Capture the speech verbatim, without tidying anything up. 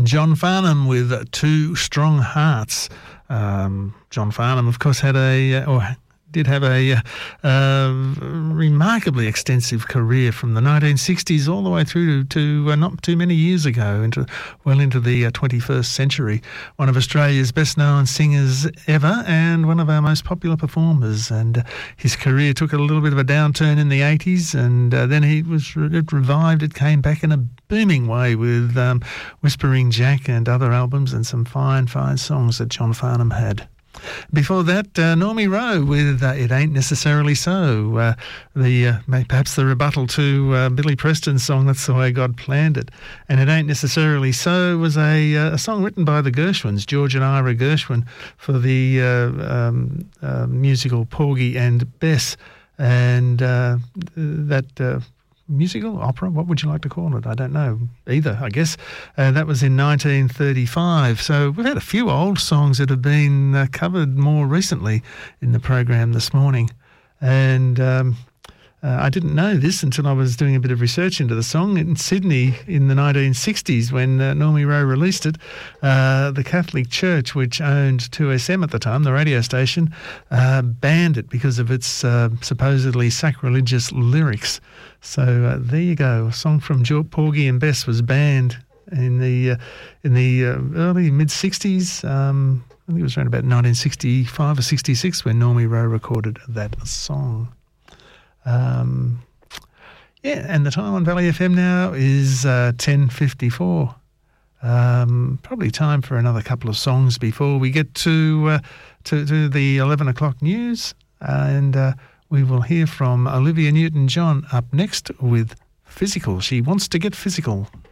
John Farnham with Two Strong Hearts. Um, John Farnham, of course, had a, or did have a uh, remarkably extensive career from the nineteen sixties all the way through to, to uh, not too many years ago, into well into the uh, twenty-first century. One of Australia's best-known singers ever and one of our most popular performers. And uh, his career took a little bit of a downturn in the eighties, and uh, then he was it revived. It came back in a booming way with um, Whispering Jack and other albums, and some fine, fine songs that John Farnham had. Before that, uh, Normie Rowe with uh, It Ain't Necessarily So, uh, the uh, perhaps the rebuttal to uh, Billy Preston's song That's the Way God Planned It. And It Ain't Necessarily So was a, uh, a song written by the Gershwins, George and Ira Gershwin, for the uh, um, uh, musical Porgy and Bess. And uh, that... Uh, musical, opera, what would you like to call it? I don't know either, I guess. Uh, that was in nineteen thirty-five. So we've had a few old songs that have been uh, covered more recently in the program this morning. And um, uh, I didn't know this until I was doing a bit of research into the song. In Sydney in the nineteen sixties, when uh, Normie Rowe released it, uh, the Catholic Church, which owned two S M at the time, the radio station, uh, banned it because of its uh, supposedly sacrilegious lyrics. So uh, there you go. A song from Porgy and Bess was banned in the uh, in the uh, early mid sixties. Um, I think it was around about nineteen sixty-five or sixty-six when Normie Rowe recorded that song. Um, yeah, and the time on Valley F M now is uh, ten fifty-four. Um, probably time for another couple of songs before we get to uh, to, to the eleven o'clock news, uh, and. Uh, We will hear from Olivia Newton-John up next with Physical. She wants to get physical.